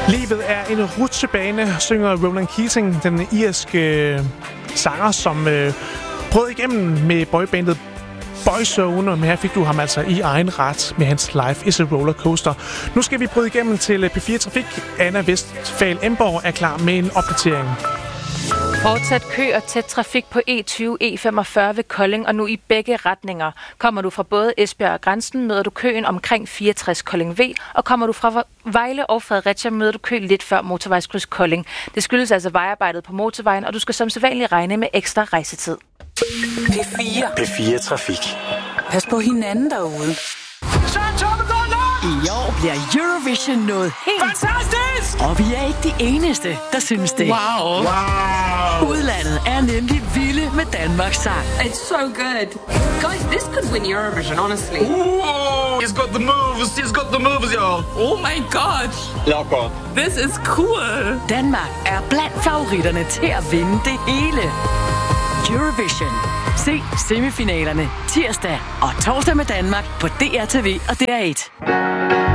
Livet er en rutsjebane, synger Ronan Keating, den irske sanger, som brød igennem med boybandet Boyzone, men her fik du ham altså i egen ret med hans Life is a Rollercoaster. Nu skal vi bryde igennem til P4 Trafik. Anna Westphal Emborg er klar med en opdatering. Fortsat kø og tæt trafik på E20, E45 ved Kolding, og nu i begge retninger. Kommer du fra både Esbjerg og Grænsen, møder du køen omkring 64 Kolding V, og kommer du fra Vejle og Fredericia, møder du kø lidt før motorvejskryds Kolding. Det skyldes altså vejarbejdet på motorvejen, og du skal som sædvanligt regne med ekstra rejsetid. P4 Trafik. Pas på hinanden derude. I år bliver Eurovision noget helt fantastisk! Og vi er ikke de eneste, der synes det. Wow. Udlandet er nemlig vilde med Danmarks sang. It's so good. Guys, this could win Eurovision, honestly. Ooh, he's got the moves, y'all. Oh my god. Locker. This is cool. Danmark er blandt favoritterne til at vinde det hele. Eurovision. Se semifinalerne tirsdag og torsdag med Danmark på DRTV og DR1.